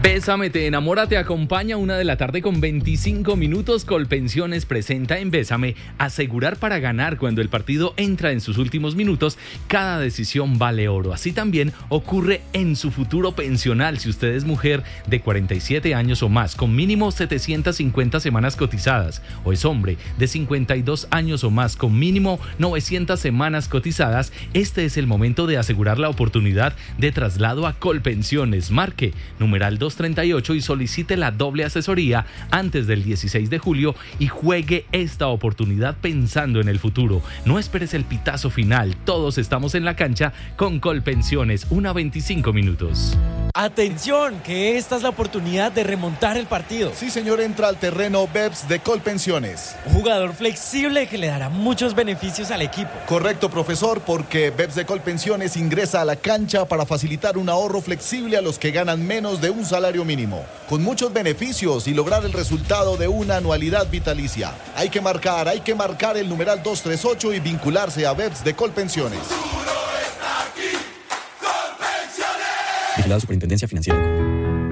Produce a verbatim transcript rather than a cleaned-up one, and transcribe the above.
Bésame, te enamora, te acompaña una de la tarde con veinticinco minutos. Colpensiones presenta en Bésame asegurar para ganar. Cuando el partido entra en sus últimos minutos, cada decisión vale oro. Así también ocurre en su futuro pensional. Si usted es mujer de cuarenta y siete años o más, con mínimo setecientas cincuenta semanas cotizadas, o es hombre de cincuenta y dos años o más, con mínimo novecientas semanas cotizadas, este es el momento de asegurar la oportunidad de traslado a Colpensiones. Marque numeral dos treinta y ocho y solicite la doble asesoría antes del dieciséis de julio y juegue esta oportunidad pensando en el futuro. No esperes el pitazo final. Todos estamos en la cancha con Colpensiones. Una a veinticinco minutos. Atención, que esta es la oportunidad de remontar el partido. Sí, señor, entra al terreno B E P S de Colpensiones. Un jugador flexible que le dará muchos beneficios al equipo. Correcto, profesor, porque B E P S de Colpensiones ingresa a la cancha para facilitar un ahorro flexible a los que ganan menos de un salario mínimo, con muchos beneficios y lograr el resultado de una anualidad vitalicia. Hay que marcar, hay que marcar el numeral dos treinta y ocho y vincularse a B E P S de Colpensiones. Vigilado Superintendencia Financiera.